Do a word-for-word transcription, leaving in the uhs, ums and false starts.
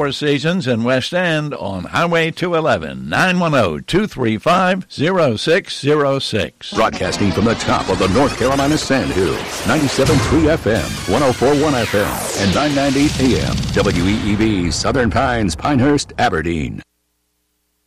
Four Seasons in West End on Highway two eleven, nine one zero, two three five, zero six zero six. Broadcasting from the top of the North Carolina Sandhills, ninety-seven point three F M, one oh four point one F M, and nine ninety A M, W E E B, Southern Pines, Pinehurst, Aberdeen.